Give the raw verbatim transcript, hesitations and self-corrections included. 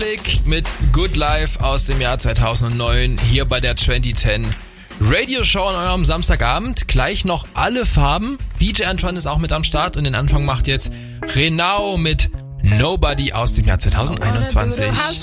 Mit Good Life aus dem Jahr zweitausendneun hier bei der zwanzig zehn Radio Show an eurem Samstagabend. Gleich noch alle Farben. D J Antoine ist auch mit am Start und den Anfang macht jetzt Renau mit Nobody aus dem Jahr zweitausendeinundzwanzig.